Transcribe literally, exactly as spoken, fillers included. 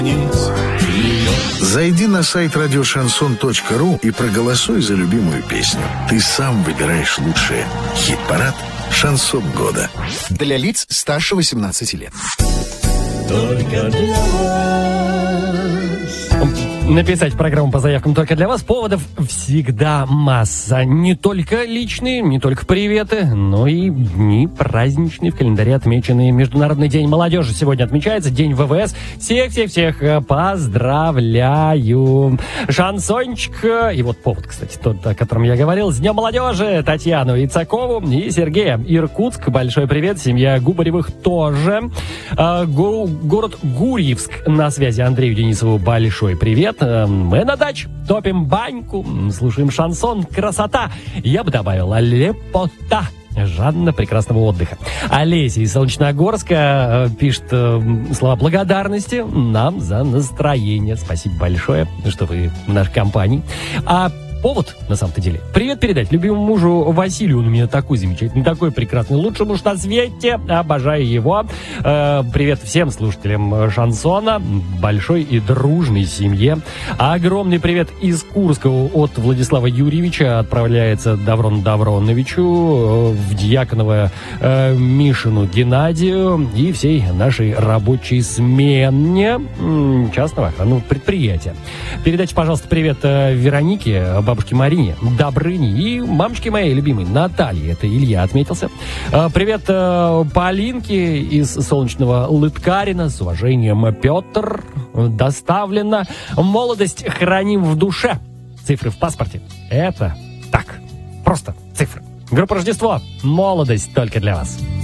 Зайди на сайт радио шансон точка ру и проголосуй за любимую песню. Ты сам выбираешь лучшее. Хит-парад «Шансон года». Для лиц старше восемнадцати лет. Только для вас. Написать программу по заявкам только для вас. Поводов всегда масса. Не только личные, не только приветы, но и дни праздничные в календаре отмеченные. Международный день молодежи сегодня отмечается. День ВВС. Всех-всех-всех поздравляю. Шансончик. И вот повод, кстати, тот, о котором я говорил. С Днем молодежи. Татьяну Ицакову и Сергея. Иркутск. Большой привет. Семья Губаревых тоже. Го- город Гурьевск на связи. Андрею Денисову большой привет. Мы на даче, топим баньку, слушаем шансон, красота. Я бы добавила лепота. Жанна прекрасного отдыха. Олеся из Солнечногорска пишет слова благодарности нам за настроение. Спасибо большое, что вы в нашей компании. А повод, на самом-то деле, привет передать любимому мужу Василию. Он у меня такой замечательный, такой прекрасный, лучший муж на свете. Обожаю его. Э, привет всем слушателям шансона, большой и дружной семье. Огромный привет из Курска от Владислава Юрьевича. Отправляется Даврон Давроновичу, в Дьяконово э, Мишину Геннадию и всей нашей рабочей смене частного охранного предприятия. Передайте, пожалуйста, привет э, Веронике, бабушке Марине, Добрыне и мамочке моей любимой Наталье. Это Илья отметился. Привет Полинке из солнечного Лыткарина. С уважением, Петр. Доставлено. Молодость храним в душе. Цифры в паспорте. Это так. Просто цифры. Группа Рождество. Молодость только для вас.